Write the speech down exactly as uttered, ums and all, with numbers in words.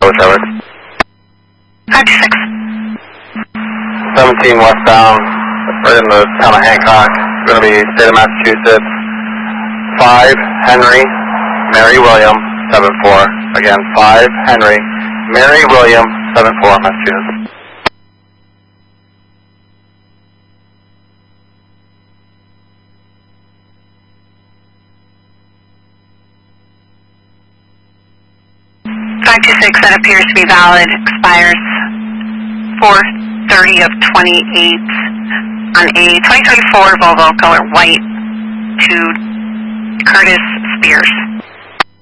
Coach Edwards. five two six. seventeen westbound, right in the town of Hancock. It's going to be state of Massachusetts. five Henry, Mary William, seven four. Again, five Henry, Mary William, seven four, Massachusetts. five two six, that appears to be valid, expires four thirty of twenty-eight on a twenty twenty-four Volvo color white to Curtis Spears.